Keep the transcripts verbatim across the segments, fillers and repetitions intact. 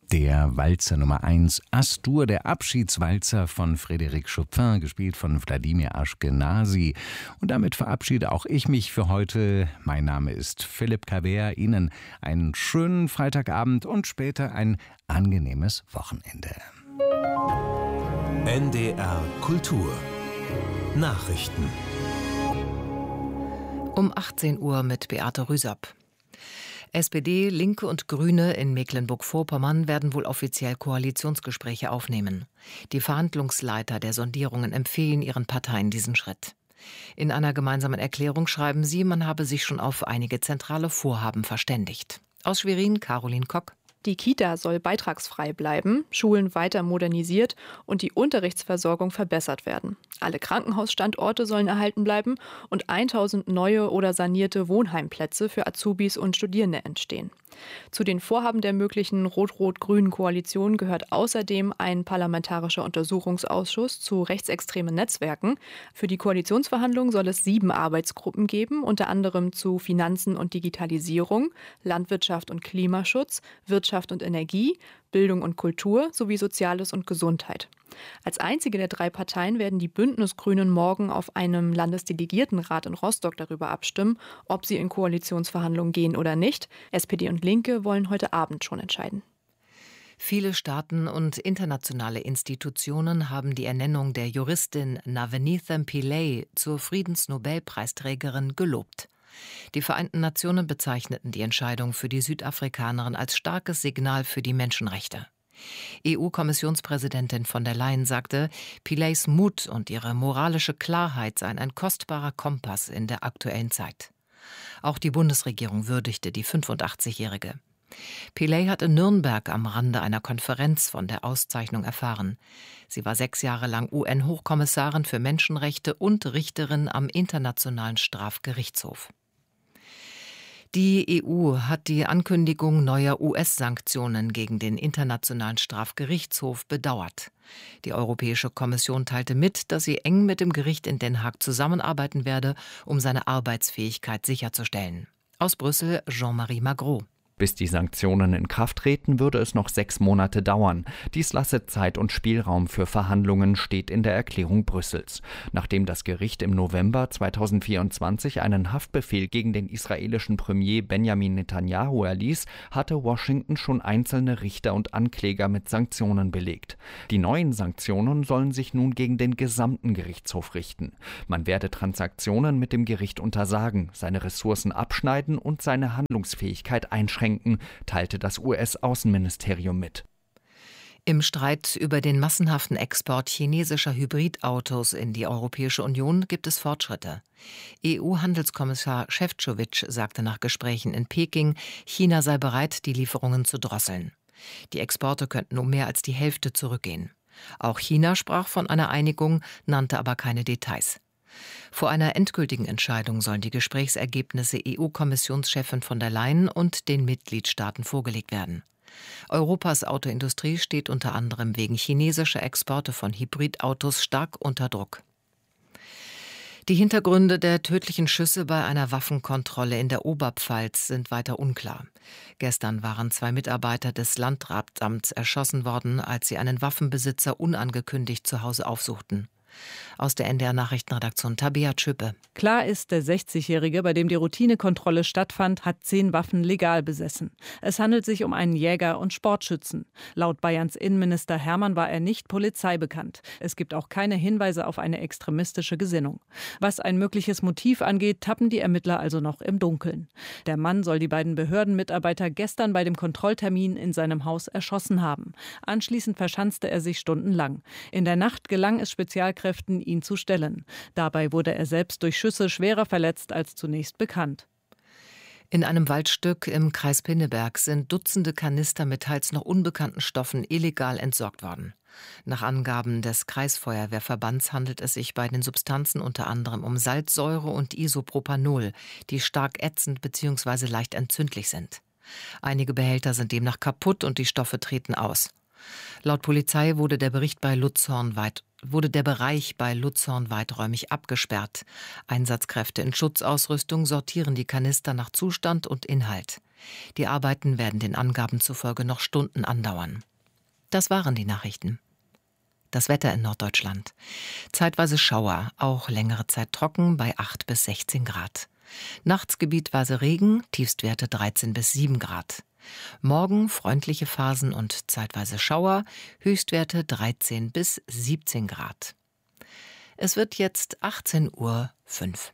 Der Walzer Nummer eins, Astur, der Abschiedswalzer von Frédéric Chopin, gespielt von Wladimir Ashkenazy. Und damit verabschiede auch ich mich für heute. Mein Name ist Philipp Kaber. Ihnen einen schönen Freitagabend und später ein angenehmes Wochenende. N D R Kultur Nachrichten um achtzehn Uhr mit Beate Rüsop. S P D, Linke und Grüne in Mecklenburg-Vorpommern werden wohl offiziell Koalitionsgespräche aufnehmen. Die Verhandlungsleiter der Sondierungen empfehlen ihren Parteien diesen Schritt. In einer gemeinsamen Erklärung schreiben sie, man habe sich schon auf einige zentrale Vorhaben verständigt. Aus Schwerin, Caroline Kock. Die Kita soll beitragsfrei bleiben, Schulen weiter modernisiert und die Unterrichtsversorgung verbessert werden. Alle Krankenhausstandorte sollen erhalten bleiben und tausend neue oder sanierte Wohnheimplätze für Azubis und Studierende entstehen. Zu den Vorhaben der möglichen rot-rot-grünen Koalition gehört außerdem ein parlamentarischer Untersuchungsausschuss zu rechtsextremen Netzwerken. Für die Koalitionsverhandlungen soll es sieben Arbeitsgruppen geben, unter anderem zu Finanzen und Digitalisierung, Landwirtschaft und Klimaschutz, Wirtschaft und Energie, Bildung und Kultur sowie Soziales und Gesundheit. Als einzige der drei Parteien werden die Bündnisgrünen morgen auf einem Landesdelegiertenrat in Rostock darüber abstimmen, ob sie in Koalitionsverhandlungen gehen oder nicht. S P D und Linke wollen heute Abend schon entscheiden. Viele Staaten und internationale Institutionen haben die Ernennung der Juristin Navenitha Pillay zur Friedensnobelpreisträgerin gelobt. Die Vereinten Nationen bezeichneten die Entscheidung für die Südafrikanerin als starkes Signal für die Menschenrechte. E U-Kommissionspräsidentin von der Leyen sagte, Pillays Mut und ihre moralische Klarheit seien ein kostbarer Kompass in der aktuellen Zeit. Auch die Bundesregierung würdigte die fünfundachtzigjährige. Pillay hat in Nürnberg am Rande einer Konferenz von der Auszeichnung erfahren. Sie war sechs Jahre lang U N-Hochkommissarin für Menschenrechte und Richterin am Internationalen Strafgerichtshof. Die E U hat die Ankündigung neuer U S-Sanktionen gegen den Internationalen Strafgerichtshof bedauert. Die Europäische Kommission teilte mit, dass sie eng mit dem Gericht in Den Haag zusammenarbeiten werde, um seine Arbeitsfähigkeit sicherzustellen. Aus Brüssel Jean-Marie Magro. Bis die Sanktionen in Kraft treten, würde es noch sechs Monate dauern. Dies lasse Zeit und Spielraum für Verhandlungen, steht in der Erklärung Brüssels. Nachdem das Gericht im November zweitausendvierundzwanzig einen Haftbefehl gegen den israelischen Premier Benjamin Netanyahu erließ, hatte Washington schon einzelne Richter und Ankläger mit Sanktionen belegt. Die neuen Sanktionen sollen sich nun gegen den gesamten Gerichtshof richten. Man werde Transaktionen mit dem Gericht untersagen, seine Ressourcen abschneiden und seine Handlungsfähigkeit einschränken, teilte das U S-Außenministerium mit. Im Streit über den massenhaften Export chinesischer Hybridautos in die Europäische Union gibt es Fortschritte. E U-Handelskommissar Šefčovič sagte nach Gesprächen in Peking, China sei bereit, die Lieferungen zu drosseln. Die Exporte könnten um mehr als die Hälfte zurückgehen. Auch China sprach von einer Einigung, nannte aber keine Details. Vor einer endgültigen Entscheidung sollen die Gesprächsergebnisse E U-Kommissionschefin von der Leyen und den Mitgliedstaaten vorgelegt werden. Europas Autoindustrie steht unter anderem wegen chinesischer Exporte von Hybridautos stark unter Druck. Die Hintergründe der tödlichen Schüsse bei einer Waffenkontrolle in der Oberpfalz sind weiter unklar. Gestern waren zwei Mitarbeiter des Landratsamts erschossen worden, als sie einen Waffenbesitzer unangekündigt zu Hause aufsuchten. Aus der N D R-Nachrichtenredaktion Tabea Tschöpe. Klar ist, der sechzigjährige, bei dem die Routinekontrolle stattfand, hat zehn Waffen legal besessen. Es handelt sich um einen Jäger und Sportschützen. Laut Bayerns Innenminister Hermann war er nicht polizeibekannt. Es gibt auch keine Hinweise auf eine extremistische Gesinnung. Was ein mögliches Motiv angeht, tappen die Ermittler also noch im Dunkeln. Der Mann soll die beiden Behördenmitarbeiter gestern bei dem Kontrolltermin in seinem Haus erschossen haben. Anschließend verschanzte er sich stundenlang. In der Nacht gelang es Spezialkräften, ihn zu stellen. Dabei wurde er selbst durch Schüsse schwerer verletzt als zunächst bekannt. In einem Waldstück im Kreis Pinneberg sind Dutzende Kanister mit teils noch unbekannten Stoffen illegal entsorgt worden. Nach Angaben des Kreisfeuerwehrverbands handelt es sich bei den Substanzen unter anderem um Salzsäure und Isopropanol, die stark ätzend bzw. leicht entzündlich sind. Einige Behälter sind demnach kaputt und die Stoffe treten aus. Laut Polizei wurde der Bericht bei Luzorn weit wurde der Bereich bei Luzorn weiträumig abgesperrt. Einsatzkräfte in Schutzausrüstung sortieren die Kanister nach Zustand und Inhalt. Die Arbeiten werden den Angaben zufolge noch Stunden andauern. Das waren die Nachrichten. Das Wetter in Norddeutschland. Zeitweise Schauer, auch längere Zeit trocken bei acht bis sechzehn Grad. Nachts gebietweise Regen, Tiefstwerte dreizehn bis sieben Grad. Morgen freundliche Phasen und zeitweise Schauer, Höchstwerte dreizehn bis siebzehn Grad. Es wird jetzt achtzehn Uhr fünf.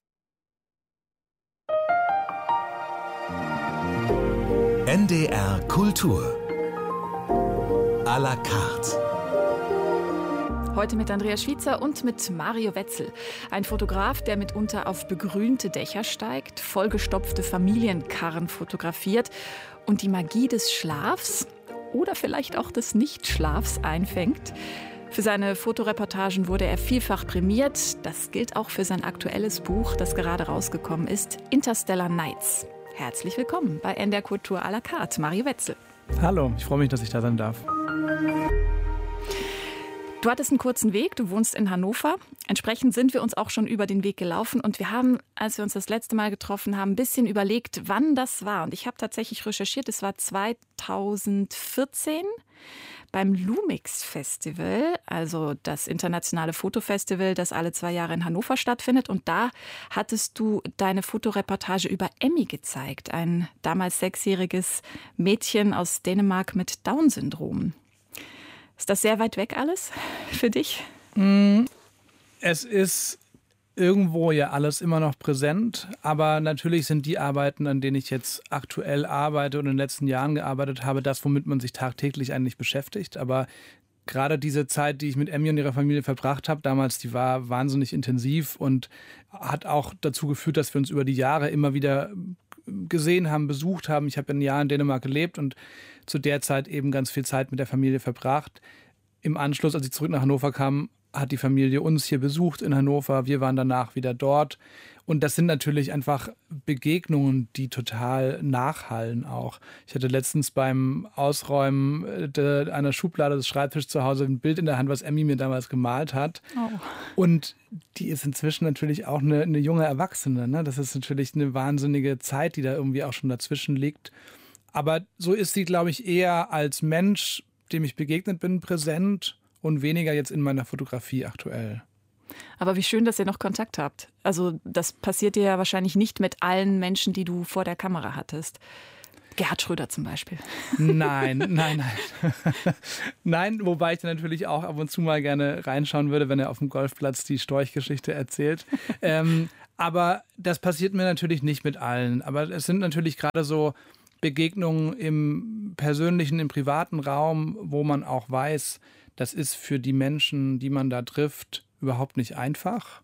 N D R Kultur à la carte. Heute mit Andreas Schwitzer und mit Mario Wetzel. Ein Fotograf, der mitunter auf begrünte Dächer steigt, vollgestopfte Familienkarren fotografiert und die Magie des Schlafs oder vielleicht auch des Nichtschlafs einfängt. Für seine Fotoreportagen wurde er vielfach prämiert. Das gilt auch für sein aktuelles Buch, das gerade rausgekommen ist, Interstellar Nights. Herzlich willkommen bei N D R Kultur à la carte, Mario Wetzel. Hallo, ich freue mich, dass ich da sein darf. Du hattest einen kurzen Weg, du wohnst in Hannover. Entsprechend sind wir uns auch schon über den Weg gelaufen. Und wir haben, als wir uns das letzte Mal getroffen haben, ein bisschen überlegt, wann das war. Und ich habe tatsächlich recherchiert, es war zweitausendvierzehn beim Lumix Festival, also das internationale Fotofestival, das alle zwei Jahre in Hannover stattfindet. Und da hattest du deine Fotoreportage über Emmy gezeigt, ein damals sechsjähriges Mädchen aus Dänemark mit Down-Syndrom. Ist das sehr weit weg alles für dich? Es ist irgendwo ja alles immer noch präsent, aber natürlich sind die Arbeiten, an denen ich jetzt aktuell arbeite und in den letzten Jahren gearbeitet habe, das, womit man sich tagtäglich eigentlich beschäftigt. Aber gerade diese Zeit, die ich mit Emmy und ihrer Familie verbracht habe, damals, die war wahnsinnig intensiv und hat auch dazu geführt, dass wir uns über die Jahre immer wieder gesehen haben, besucht haben. Ich habe ein Jahr in Dänemark gelebt und zu der Zeit eben ganz viel Zeit mit der Familie verbracht. Im Anschluss, als ich zurück nach Hannover kam, hat die Familie uns hier besucht in Hannover. Wir waren danach wieder dort. Und das sind natürlich einfach Begegnungen, die total nachhallen auch. Ich hatte letztens beim Ausräumen einer Schublade des Schreibtischs zu Hause ein Bild in der Hand, was Emmy mir damals gemalt hat. Oh. Und die ist inzwischen natürlich auch eine, eine junge Erwachsene. Ne? Das ist natürlich eine wahnsinnige Zeit, die da irgendwie auch schon dazwischen liegt. Aber so ist sie, glaube ich, eher als Mensch, dem ich begegnet bin, präsent und weniger jetzt in meiner Fotografie aktuell. Aber wie schön, dass ihr noch Kontakt habt. Also das passiert dir ja wahrscheinlich nicht mit allen Menschen, die du vor der Kamera hattest. Gerhard Schröder zum Beispiel. Nein, nein, nein. Nein, wobei ich dann natürlich auch ab und zu mal gerne reinschauen würde, wenn er auf dem Golfplatz die Storchgeschichte erzählt. ähm, aber das passiert mir natürlich nicht mit allen. Aber es sind natürlich gerade so Begegnungen im persönlichen, im privaten Raum, wo man auch weiß, das ist für die Menschen, die man da trifft, überhaupt nicht einfach,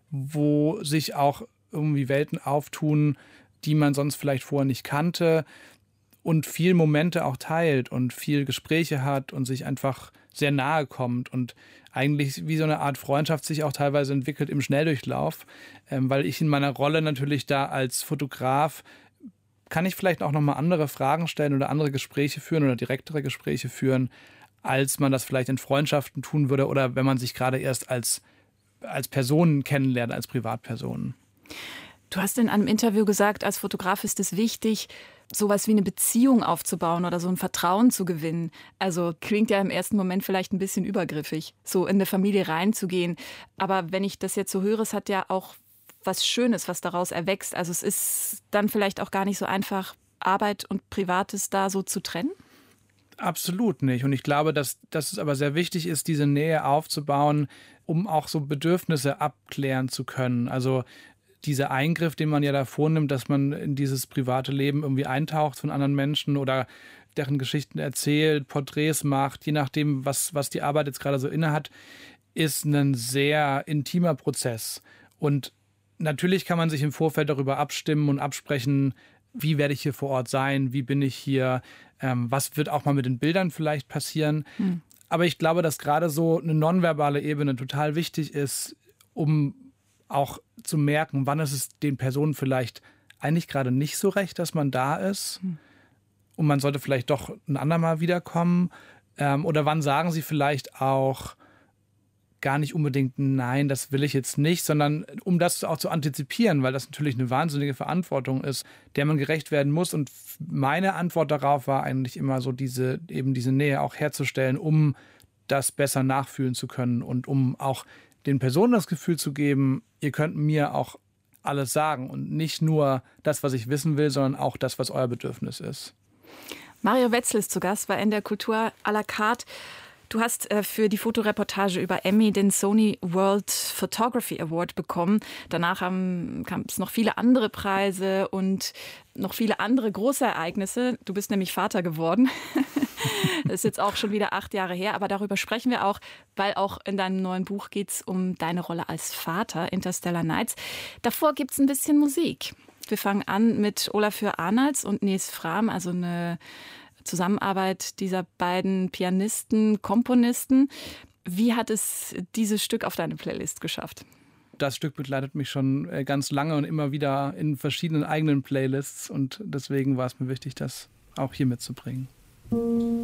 wo sich auch irgendwie Welten auftun, die man sonst vielleicht vorher nicht kannte und viel Momente auch teilt und viel Gespräche hat und sich einfach sehr nahe kommt und eigentlich wie so eine Art Freundschaft sich auch teilweise entwickelt im Schnelldurchlauf, ähm, weil ich in meiner Rolle natürlich da als Fotograf kann ich vielleicht auch nochmal andere Fragen stellen oder andere Gespräche führen oder direktere Gespräche führen, als man das vielleicht in Freundschaften tun würde oder wenn man sich gerade erst als, als Personen kennenlernt, als Privatpersonen. Du hast in einem Interview gesagt, als Fotograf ist es wichtig, sowas wie eine Beziehung aufzubauen oder so ein Vertrauen zu gewinnen. Also klingt ja im ersten Moment vielleicht ein bisschen übergriffig, so in eine Familie reinzugehen. Aber wenn ich das jetzt so höre, es hat ja auch was Schönes, was daraus erwächst. Also es ist dann vielleicht auch gar nicht so einfach, Arbeit und Privates da so zu trennen? Absolut nicht. Und ich glaube, dass, dass es aber sehr wichtig ist, diese Nähe aufzubauen, um auch so Bedürfnisse abklären zu können. Also dieser Eingriff, den man ja da vornimmt, dass man in dieses private Leben irgendwie eintaucht von anderen Menschen oder deren Geschichten erzählt, Porträts macht, je nachdem, was, was die Arbeit jetzt gerade so innehat, ist ein sehr intimer Prozess. Und natürlich kann man sich im Vorfeld darüber abstimmen und absprechen, wie werde ich hier vor Ort sein, wie bin ich hier, ähm, was wird auch mal mit den Bildern vielleicht passieren. Mhm. Aber ich glaube, dass gerade so eine nonverbale Ebene total wichtig ist, um auch zu merken, wann ist es den Personen vielleicht eigentlich gerade nicht so recht, dass man da ist. Mhm. Und man sollte vielleicht doch ein andermal wiederkommen. Ähm, oder wann sagen Sie vielleicht auch gar nicht unbedingt, nein, das will ich jetzt nicht, sondern um das auch zu antizipieren, weil das natürlich eine wahnsinnige Verantwortung ist, der man gerecht werden muss. Und meine Antwort darauf war eigentlich immer so, diese, eben diese Nähe auch herzustellen, um das besser nachfühlen zu können und um auch den Personen das Gefühl zu geben, ihr könnt mir auch alles sagen und nicht nur das, was ich wissen will, sondern auch das, was euer Bedürfnis ist. Mario Wetzel ist zu Gast bei N D R Kultur à la carte. Du hast äh, für die Fotoreportage über Emmy den Sony World Photography Award bekommen. Danach haben, kam es noch viele andere Preise und noch viele andere große Ereignisse. Du bist nämlich Vater geworden. Das ist jetzt auch schon wieder acht Jahre her. Aber darüber sprechen wir auch, weil auch in deinem neuen Buch geht es um deine Rolle als Vater, Interstellar Nights. Davor gibt es ein bisschen Musik. Wir fangen an mit Olafur Arnalds und Nils Frahm, also eine Zusammenarbeit dieser beiden Pianisten, Komponisten. Wie hat es dieses Stück auf deine Playlist geschafft? Das Stück begleitet mich schon ganz lange und immer wieder in verschiedenen eigenen Playlists. Und deswegen war es mir wichtig, das auch hier mitzubringen.